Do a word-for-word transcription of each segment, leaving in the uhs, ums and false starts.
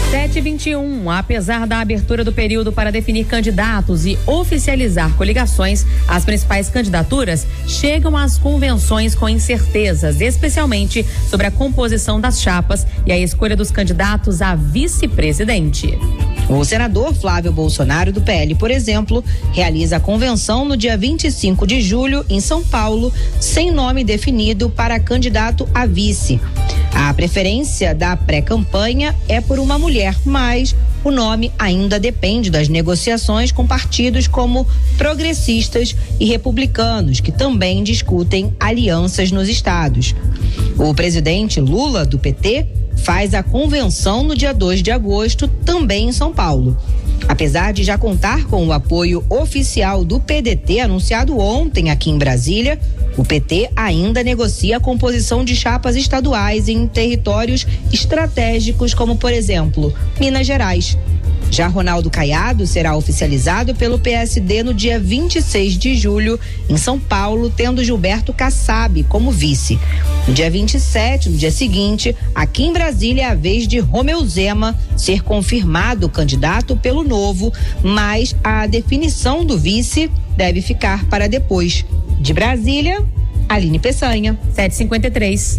sete e vinte e um, apesar da abertura do período para definir candidatos e oficializar coligações, as principais candidaturas chegam às convenções com incertezas, especialmente sobre a composição das chapas e a escolha dos candidatos a vice-presidente. O senador Flávio Bolsonaro, do P L, por exemplo, realiza a convenção no dia vinte e cinco de julho, em São Paulo, sem nome definido para candidato a vice. A preferência da pré-campanha é por uma mulher, mas o nome ainda depende das negociações com partidos como progressistas e republicanos, que também discutem alianças nos estados. O presidente Lula, do P T, faz a convenção no dia dois de agosto, também em São Paulo. Apesar de já contar com o apoio oficial do P D T anunciado ontem aqui em Brasília, o P T ainda negocia a composição de chapas estaduais em territórios estratégicos, como, por exemplo, Minas Gerais. Já Ronaldo Caiado será oficializado pelo P S D no dia vinte e seis de julho, em São Paulo, tendo Gilberto Kassab como vice. No dia vinte e sete, no dia seguinte, aqui em Brasília, é a vez de Romeu Zema ser confirmado candidato pelo Novo, mas a definição do vice deve ficar para depois. De Brasília, Aline Peçanha. sete e cinquenta e três.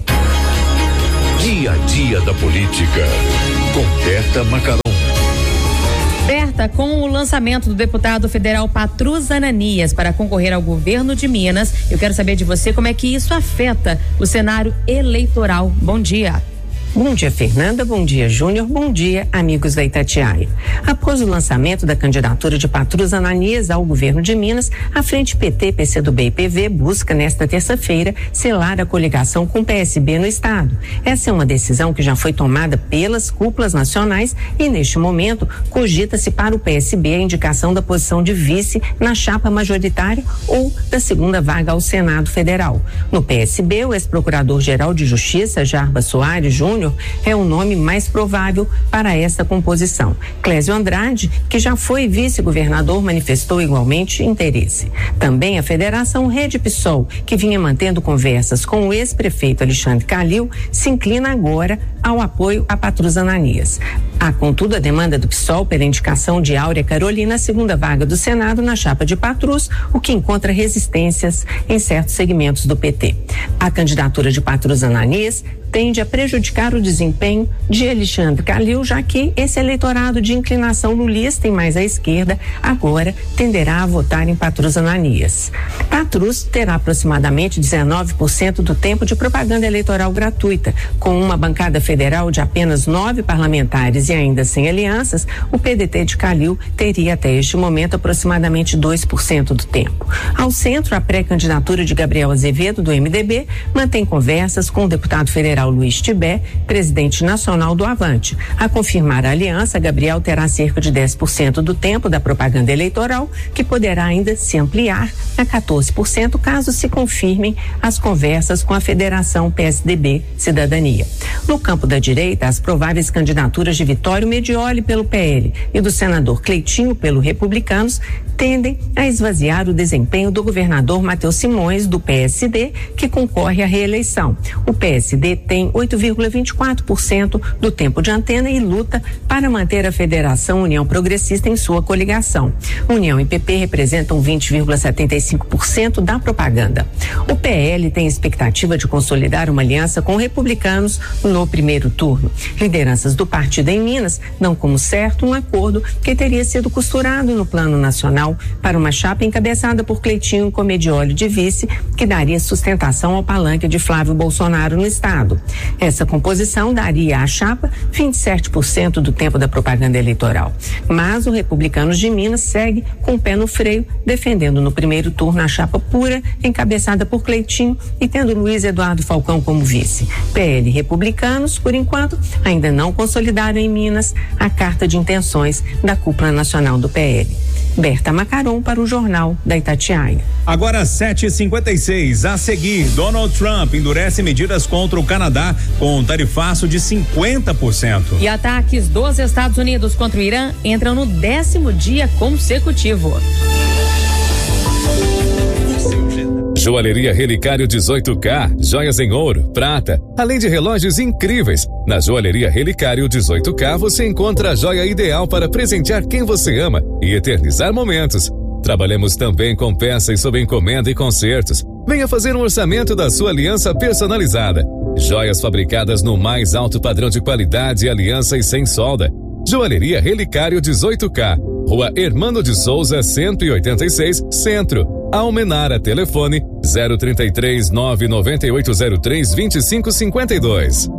Dia a dia da política, com Berta Macaron. Berta, com o lançamento do deputado federal Patrus Ananias para concorrer ao governo de Minas, eu quero saber de você como é que isso afeta o cenário eleitoral. Bom dia. Bom dia, Fernanda. Bom dia, Júnior. Bom dia, amigos da Itatiaia. Após o lançamento da candidatura de Patrus Ananias ao governo de Minas, a Frente P T, P C do B e P V busca nesta terça-feira selar a coligação com o P S B no estado. Essa é uma decisão que já foi tomada pelas cúpulas nacionais e, neste momento, cogita-se para o P S B a indicação da posição de vice na chapa majoritária ou da segunda vaga ao Senado Federal. No P S B, o ex-procurador-geral de Justiça, Jarbas Soares Júnior, é o nome mais provável para essa composição. Clésio Andrade, que já foi vice-governador, manifestou igualmente interesse. Também a Federação Rede PSOL, que vinha mantendo conversas com o ex-prefeito Alexandre Calil, se inclina agora ao apoio a Patrus Ananias. Há, contudo, a demanda do PSOL pela indicação de Áurea Carolina, segunda vaga do Senado na chapa de Patrus, o que encontra resistências em certos segmentos do P T. A candidatura de Patrus Ananias tende a prejudicar o desempenho de Alexandre Calil, já que esse eleitorado de inclinação lulista e mais à esquerda agora tenderá a votar em Patrus Ananias. Patrus terá aproximadamente dezenove por cento do tempo de propaganda eleitoral gratuita. Com uma bancada federal de apenas nove parlamentares e ainda sem alianças, o P D T de Calil teria até este momento aproximadamente dois por cento do tempo. Ao centro, a pré-candidatura de Gabriel Azevedo, do M D B, mantém conversas com o deputado federal Luiz Tibé, presidente nacional do Avante. A confirmar a aliança, Gabriel terá cerca de dez por cento do tempo da propaganda eleitoral, que poderá ainda se ampliar a quatorze por cento caso se confirmem as conversas com a Federação P S D B Cidadania. No campo da direita, as prováveis candidaturas de Vitório Medioli pelo P L e do senador Cleitinho pelo Republicanos tendem a esvaziar o desempenho do governador Matheus Simões, do P S D, que concorre à reeleição. O P S D tem oito vírgula vinte e quatro por cento do tempo de antena e luta para manter a Federação União Progressista em sua coligação. União e P P representam vinte vírgula setenta e cinco por cento da propaganda. O P L tem expectativa de consolidar uma aliança com republicanos no primeiro turno. Lideranças do partido em Minas dão como certo um acordo que teria sido costurado no plano nacional para uma chapa encabeçada por Cleitinho com Medioli de vice, que daria sustentação ao palanque de Flávio Bolsonaro no estado. Essa composição daria à chapa vinte e sete por cento do tempo da propaganda eleitoral. Mas o Republicanos de Minas segue com o pé no freio, defendendo no primeiro turno a chapa pura, encabeçada por Cleitinho e tendo Luiz Eduardo Falcão como vice. P L e Republicanos, por enquanto, ainda não consolidaram em Minas a carta de intenções da cúpula nacional do P L. Berta Macaron para o Jornal da Itatiaia. Agora sete e cinquenta e seis. A seguir, Donald Trump endurece medidas contra o Canadá com um tarifaço de cinquenta por cento. E ataques dos Estados Unidos contra o Irã entram no décimo dia consecutivo. Joalheria Relicário dezoito K, joias em ouro, prata, além de relógios incríveis. Na Joalheria Relicário dezoito K você encontra a joia ideal para presentear quem você ama e eternizar momentos. Trabalhamos também com peças sob encomenda e concertos. Venha fazer um orçamento da sua aliança personalizada. Joias fabricadas no mais alto padrão de qualidade, aliança e sem solda. Joalheria Relicário dezoito K, Rua Hermano de Souza, cento e oitenta e seis, Centro. Almenara, telefone zero trinta e três, nove nove oito zero três, vinte e cinco cinquenta e dois.